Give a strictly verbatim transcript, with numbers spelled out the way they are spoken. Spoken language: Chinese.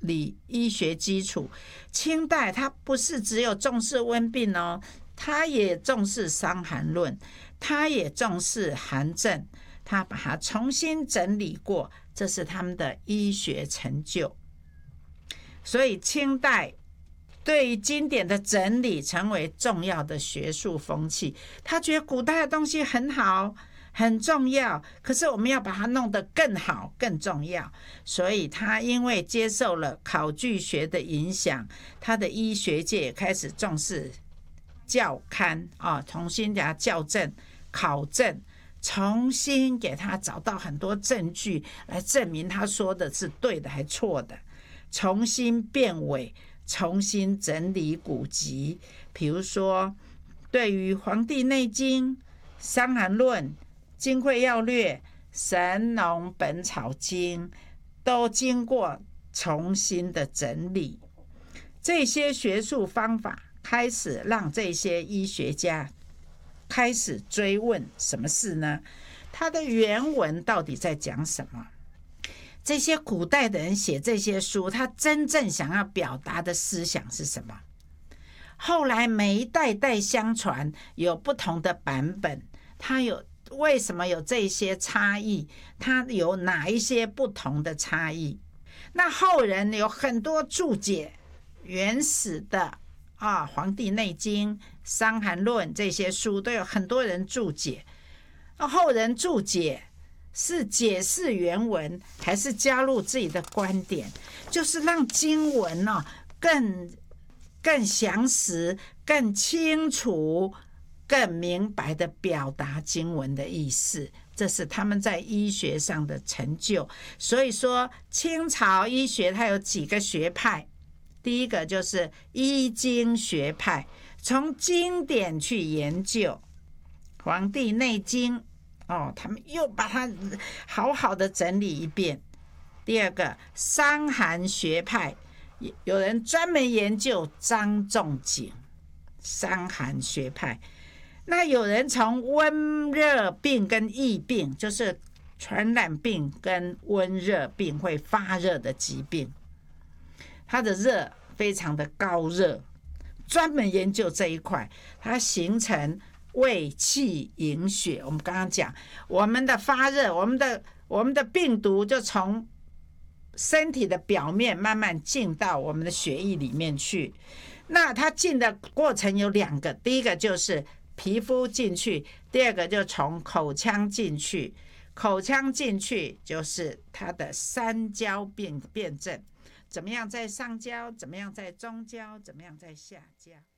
理医学基础。清代它不是只有重视温病哦，它也重视伤寒论，它也重视寒症，它把它重新整理过，这是他们的医学成就。所以清代对于经典的整理成为重要的学术风气。他觉得古代的东西很好很重要，可是我们要把它弄得更好更重要。所以他因为接受了考据学的影响，他的医学界也开始重视校勘啊，重新给他校正考证，重新给他找到很多证据来证明他说的是对的还错的，重新变伪，重新整理古籍。比如说对于《黄帝内经》《伤寒论》《金匮要略》《神农本草经》都经过重新的整理。这些学术方法开始让这些医学家开始追问什么事呢？他的原文到底在讲什么？这些古代的人写这些书，他真正想要表达的思想是什么？后来每一代代相传，有不同的版本，它有为什么有这些差异？它有哪一些不同的差异？那后人有很多注解原始的啊，《黄帝内经》《伤寒论》这些书都有很多人注解。后人注解是解释原文，还是加入自己的观点？就是让经文哦更更详实、更清楚、更明白的表达经文的意思。这是他们在医学上的成就。所以说，清朝医学它有几个学派。第一个就是医经学派，从经典去研究《黄帝内经》哦，他们又把它好好的整理一遍。第二个伤寒学派，有人专门研究张仲景，伤寒学派。那有人从温热病跟疫病，就是传染病跟温热病会发热的疾病，它的热非常的高热，专门研究这一块，它形成胃气营血。我们刚刚讲，我们的发热，我们的我们的病毒就从身体的表面慢慢进到我们的血液里面去。那它进的过程有两个，第一个就是皮肤进去，第二个就从口腔进去。口腔进去就是它的三焦辨辨证，怎么样在上焦，怎么样在中焦，怎么样在下焦。